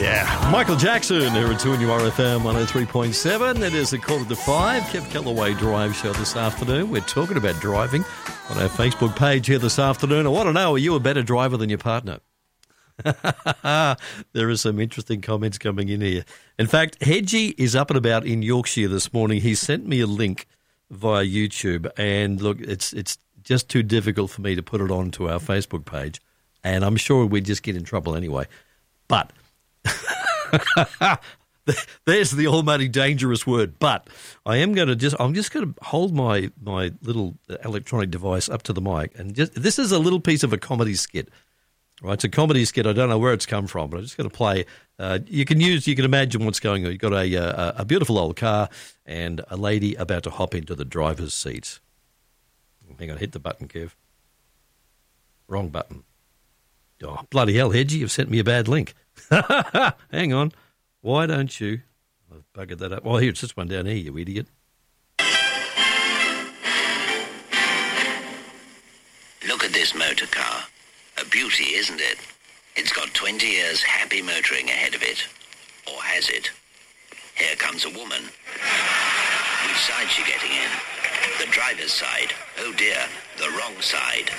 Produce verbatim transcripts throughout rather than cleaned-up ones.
Yeah, Michael Jackson here at two N U R F M one oh three point seven. It is a quarter to five. Kev Callaway Drive Show this afternoon. We're talking about driving on our Facebook page here this afternoon. I want to know, are you a better driver than your partner? There are some interesting comments coming in here. In fact, Hedgie is up and about in Yorkshire this morning. He sent me a link via YouTube, and look, it's it's just too difficult for me to put it onto our Facebook page, and I'm sure we'd just get in trouble anyway. But there's the almighty dangerous word. But I am going to just, I'm just going to hold my my little electronic device up to the mic, and just this is a little piece of a comedy skit. Right, it's a comedy skit. I don't know where it's come from, but I'm just going to play. Uh, you can use, you can imagine what's going on. You've got a, a a beautiful old car and a lady about to hop into the driver's seat. Hang on, hit the button, Kev. Wrong button. Oh, bloody hell, Hedgie, you've sent me a bad link. Hang on. Why don't you? I've buggered that up. Oh, here, it's this one down here, you idiot. Look at this motor car. A beauty, isn't it? It's got twenty years happy motoring ahead of it. Or has it? Here comes a woman. Which side's she getting in? The driver's side. Oh dear, the wrong side.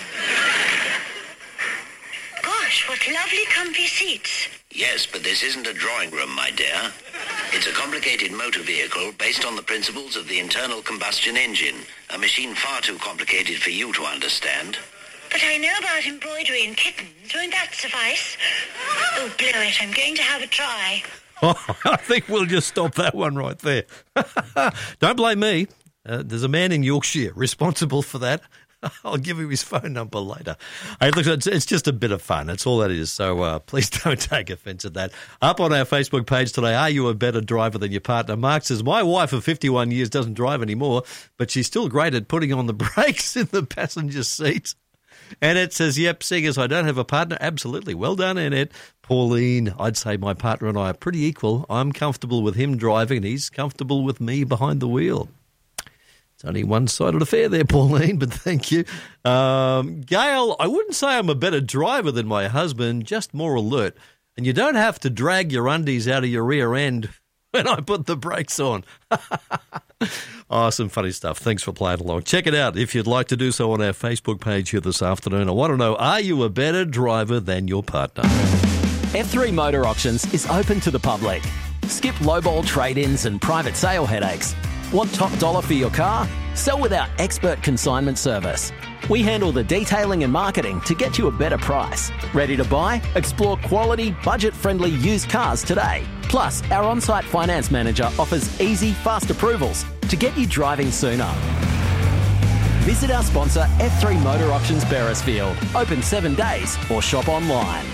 Gosh, what lovely comfy seats. Yes, but this isn't a drawing room, my dear. It's a complicated motor vehicle based on the principles of the internal combustion engine. A machine far too complicated for you to understand. But I know about embroidery and kittens. Won't that suffice? Oh, blow it. I'm going to have a try. Oh, I think we'll just stop that one right there. Don't blame me. Uh, there's a man in Yorkshire responsible for that. I'll give him his phone number later. Hey, look, it's, it's just a bit of fun. That's all that is. So uh, please don't take offence at that. Up on our Facebook page today, are you a better driver than your partner? Mark says, my wife of fifty-one years doesn't drive anymore, but she's still great at putting on the brakes in the passenger seat. And it says, yep, seeing as I don't have a partner, absolutely. Well done, Annette. Pauline, I'd say my partner and I are pretty equal. I'm comfortable with him driving and he's comfortable with me behind the wheel. It's only one-sided affair there, Pauline, but thank you. Um, Gail, I wouldn't say I'm a better driver than my husband, just more alert. And you don't have to drag your undies out of your rear end when I put the brakes on. Oh, some funny stuff. Thanks for playing along. Check it out if you'd like to do so on our Facebook page here this afternoon. I want to know, are you a better driver than your partner? F three Motor Auctions is open to the public. Skip lowball trade-ins and private sale headaches. Want top dollar for your car? Sell with our expert consignment service. We handle the detailing and marketing to get you a better price. Ready to buy? Explore quality, budget-friendly used cars today. Plus, our on-site finance manager offers easy, fast approvals to get you driving sooner. Visit our sponsor, F three Motor Auctions Beresfield. Open seven days or shop online.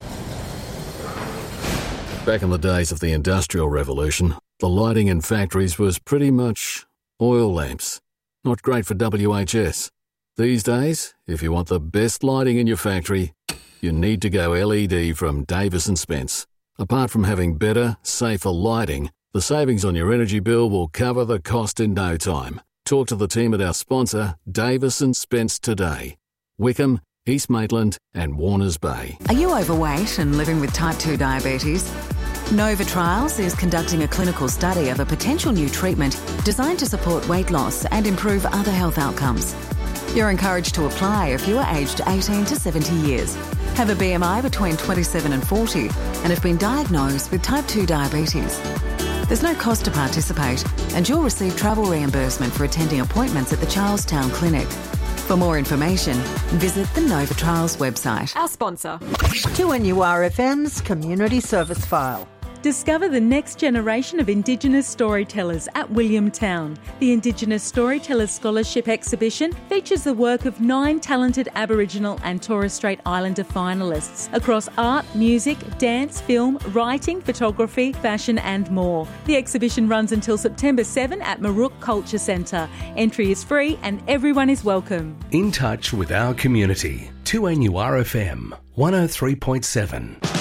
Back in the days of the Industrial Revolution, the lighting in factories was pretty much oil lamps. Not great for W H S. These days, if you want the best lighting in your factory, you need to go L E D from Davis and Spence. Apart from having better, safer lighting, the savings on your energy bill will cover the cost in no time. Talk to the team at our sponsor, Davis and Spence, today. Wickham, East Maitland and Warners Bay. Are you overweight and living with type two diabetes? Nova Trials is conducting a clinical study of a potential new treatment designed to support weight loss and improve other health outcomes. You're encouraged to apply if you are aged eighteen to seventy years, have a B M I between twenty-seven and forty, and have been diagnosed with type two diabetes. There's no cost to participate, and you'll receive travel reimbursement for attending appointments at the Charlestown Clinic. For more information, visit the Nova Trials website. Our sponsor. two N U R F M's Community Service File. Discover the next generation of Indigenous storytellers at Williamtown. The Indigenous Storytellers Scholarship Exhibition features the work of nine talented Aboriginal and Torres Strait Islander finalists across art, music, dance, film, writing, photography, fashion and more. The exhibition runs until September seventh at Marook Culture Centre. Entry is free and everyone is welcome. In touch with our community. two N U R F M one oh three point seven.